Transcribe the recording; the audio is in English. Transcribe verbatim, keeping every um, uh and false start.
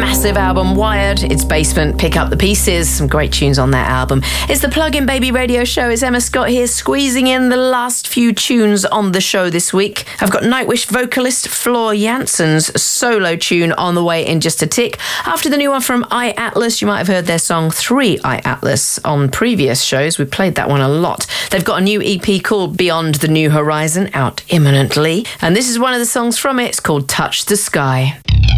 massive album Wired. It's Basement, Pick Up the Pieces. Some great tunes on that album. It's the Plug In Baby radio show. It's Emma Scott here, squeezing in the last few tunes on the show this week. I've got Nightwish vocalist Floor Jansen's solo tune on the way in just a tick. After the new one from iAtlas, you might have heard their song three iAtlas on previous shows. We played that one a lot. They've got a new E P called Beyond the New Horizon out imminently. And this is one of the songs from it. It's called Touch the Sky.